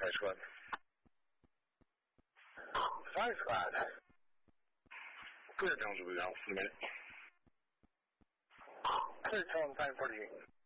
开车呢。3次各种主要负面，这场在不灵。